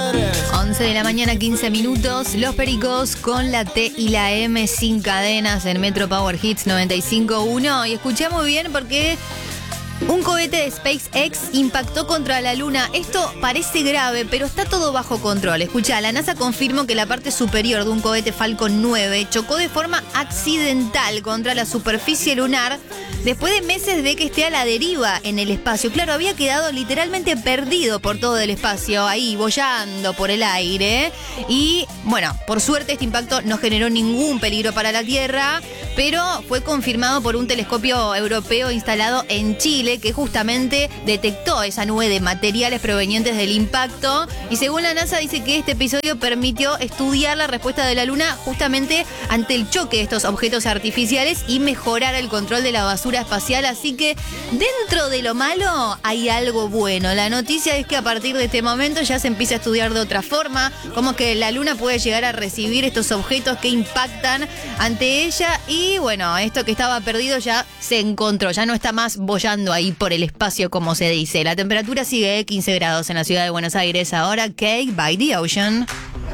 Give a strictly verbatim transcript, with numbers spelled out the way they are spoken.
once de la mañana, quince minutos. Los Pericos con la T y la M sin cadenas en Metro Power Hits noventa y cinco punto uno. Y escuché muy bien porque un cohete de SpaceX impactó contra la Luna. Esto parece grave, pero está todo bajo control. Escuchá, la NASA confirmó que la parte superior de un cohete Falcon nueve chocó de forma accidental contra la superficie lunar después de meses de que esté a la deriva en el espacio. Claro, había quedado literalmente perdido por todo el espacio, ahí boyando por el aire. Y bueno, por suerte este impacto no generó ningún peligro para la Tierra, pero fue confirmado por un telescopio europeo instalado en Chile, que justamente detectó esa nube de materiales provenientes del impacto. Y según la NASA dice que este episodio permitió estudiar la respuesta de la Luna justamente ante el choque de estos objetos artificiales y mejorar el control de la basura espacial. Así que dentro de lo malo hay algo bueno. La noticia es que a partir de este momento ya se empieza a estudiar de otra forma, como que la Luna puede llegar a recibir estos objetos que impactan ante ella. Y bueno, esto que estaba perdido ya se encontró, ya no está más boyando ahí por el espacio, como se dice. La temperatura sigue quince grados en la ciudad de Buenos Aires. Ahora, Cake by the Ocean.